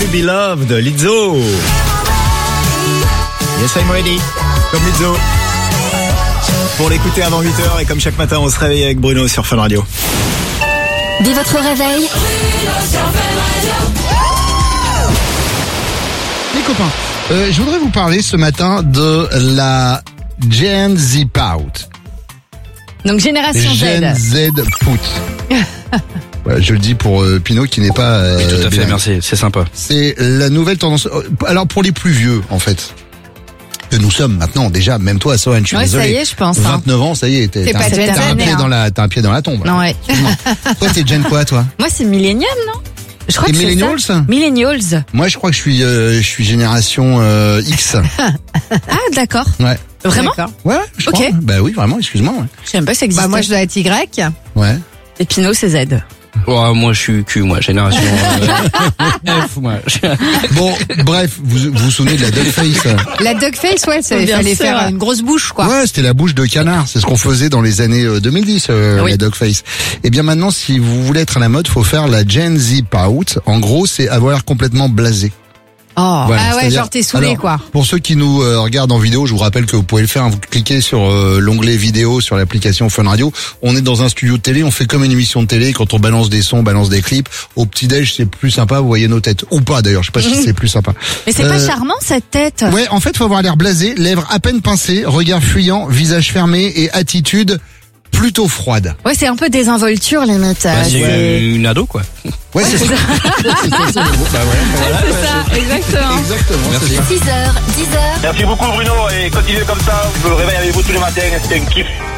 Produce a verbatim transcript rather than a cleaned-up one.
Be Loved, Lizzo. Yes, I'm ready. Comme Lizzo. Pour l'écouter avant huit heures et comme chaque matin, on se réveille avec Bruno sur Fun Radio. Dès votre réveil, Les copains, euh, je voudrais vous parler ce matin de la Gen Z Pout. Donc génération Gen Z. Z Pout. Ouais, je le dis pour euh, Pinot qui n'est pas... Euh, Oui, tout à fait, bilingue. merci, c'est sympa. C'est la nouvelle tendance. Alors pour les plus vieux, en fait, que nous sommes maintenant déjà, même toi, Sohan, je suis Ouais, désolé. ça y est, je pense. hein. vingt-neuf ans, ça y est, t'es, T'es t'as, pas un- Gen t'as un Z, pied hein. dans la, t'as un pied dans la tombe. Non, ouais. Toi, t'es Gen quoi, toi? Moi, c'est millennium, non? Je crois T'es que c'est millennials? ça. Millennials. Moi, je crois que je suis, euh, je suis génération euh, X. Ah, d'accord. Ouais. Vraiment? Ouais, ouais, je Ok. crois. Bah oui, vraiment, excuse-moi. Ouais. Je sais même pas si ça existe. Bah moi je dois être Y. Ouais. Et Pinot, c'est Z. Oh, moi, je suis Q, moi, génération euh, F, moi. Bon, bref, vous vous vous souvenez de la Duckface? La Duckface, ouais, il Bien fallait sûr. faire une grosse bouche, quoi. Ouais, c'était la bouche de canard. C'est ce qu'on faisait dans les années euh, deux mille dix, euh, Oui. la Duckface. Et bien maintenant, si vous voulez être à la mode, faut faire la Gen Z Pout. En gros, c'est avoir l'air complètement blasé. Oh. Voilà, Ah ouais, c'est-à-dire- genre t'es saoulé, Alors, quoi. Pour ceux qui nous euh, regardent en vidéo, je vous rappelle que vous pouvez le faire. Hein, vous cliquez sur euh, l'onglet vidéo sur l'application Fun Radio. On est dans un studio de télé, on fait comme une émission de télé. Quand on balance des sons, on balance des clips. Au petit-déj, c'est plus sympa, vous voyez nos têtes. Ou pas d'ailleurs, je sais pas si c'est plus sympa. Mais c'est pas Euh, charmant, cette tête. Ouais, en fait, faut avoir l'air blasé, lèvres à peine pincées, regard fuyant, visage fermé et attitude plutôt froide. Ouais, c'est un peu désinvolture, les meutes. Bah, c'est c'est une ado, quoi. Ouais, c'est ça. C'est ça, c'est le mot. Bah ouais, voilà. ça, exactement. Exactement, c'est ça. six heures, dix heures. Merci beaucoup Bruno et continuez comme ça, je me réveille avec vous tous les matins, c'était un kiff.